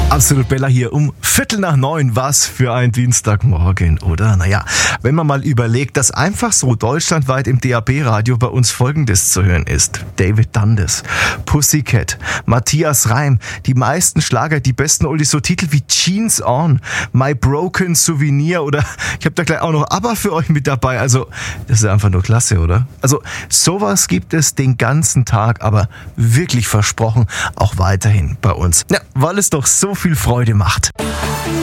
Absolut Bella hier um 8:45. Was für ein Dienstagmorgen, oder? Naja, wenn man mal überlegt, dass einfach so deutschlandweit im DAB-Radio bei uns Folgendes zu hören ist. David Dundas, Pussycat, Matthias Reim, die meisten Schlager, die besten Oldies, so Titel wie Jeans On, My Broken Souvenir oder ich habe da gleich auch noch ABBA für euch mit dabei. Also, das ist einfach nur klasse, oder? Also, sowas gibt es den ganzen Tag, aber wirklich versprochen auch weiterhin bei uns. Ja, weil es doch so viel Freude macht.